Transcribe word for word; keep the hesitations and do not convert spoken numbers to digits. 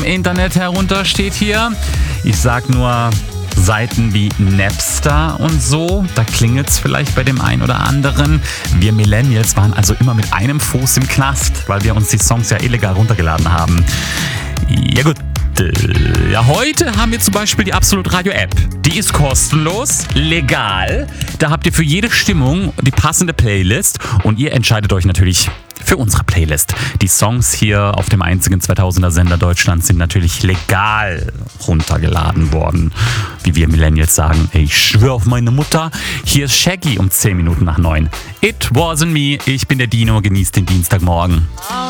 im Internet herunter, steht hier. Ich sag nur Seiten wie Napster und so, da klingelt's vielleicht bei dem einen oder anderen. Wir Millennials waren also immer mit einem Fuß im Knast, weil wir uns die Songs ja illegal runtergeladen haben. Ja gut, ja, heute haben wir zum Beispiel die Absolut Radio App. Die ist kostenlos, legal. Da habt ihr für jede Stimmung die passende Playlist und ihr entscheidet euch natürlich für unsere Playlist. Die Songs hier auf dem einzigen zweitausender Sender Deutschlands sind natürlich legal runtergeladen worden. Wie wir Millennials sagen, ich schwöre auf meine Mutter. Hier ist Shaggy um zehn Minuten nach neun. It wasn't me, ich bin der Dino, genießt den Dienstagmorgen.